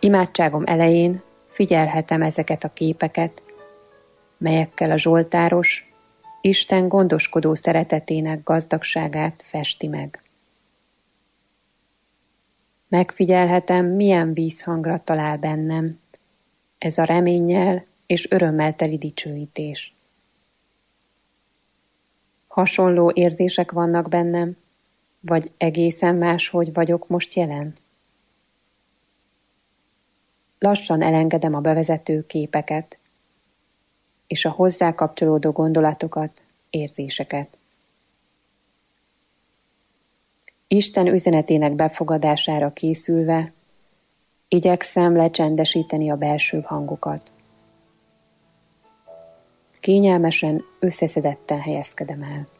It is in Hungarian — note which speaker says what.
Speaker 1: Imádságom elején figyelhetem ezeket a képeket, melyekkel a zsoltáros Isten gondoskodó szeretetének gazdagságát festi meg. Megfigyelhetem, milyen vízhangra talál bennem ez a reménnyel és örömmel teli dicsőítés. Hasonló érzések vannak bennem, vagy egészen máshogy vagyok most jelen? Lassan elengedem a bevezető képeket, és a hozzá kapcsolódó gondolatokat, érzéseket. Isten üzenetének befogadására készülve, igyekszem lecsendesíteni a belső hangokat. Kényelmesen, összeszedetten helyezkedem el.